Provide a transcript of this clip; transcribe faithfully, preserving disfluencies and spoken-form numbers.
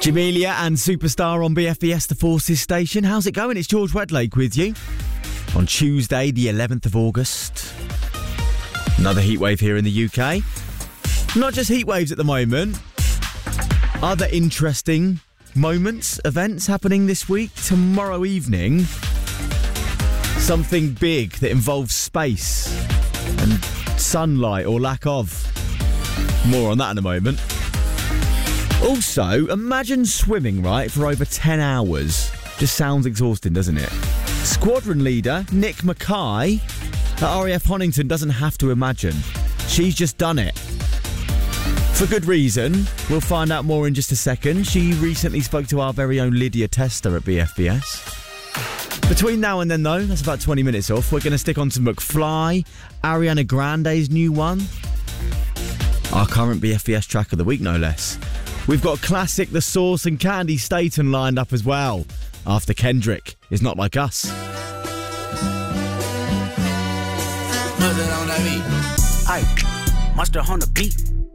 Jamelia and Superstar on B F B S, the Forces station. How's it going? It's George Wedlake with you on Tuesday, the eleventh of August. Another heatwave here in the U K. Not just heatwaves at the moment. Other interesting moments, events happening this week. Tomorrow evening, something big that involves space and sunlight or lack of. More on that in a moment. Also, imagine swimming, right, for over ten hours. Just sounds exhausting, doesn't it? Squadron leader Nick Mackay at R A F Honington doesn't have to imagine. She's just done it. For good reason. We'll find out more in just a second. She recently spoke to our very own Lydia Tester at B F B S. Between now and then, though, that's about twenty minutes off, we're going to stick on to McFly, Ariana Grande's new one, our current B F B S track of the week, no less. We've got classic The Source and Candy Staten lined up as well, after Kendrick is Not Like Us. Aye, monster on the beat.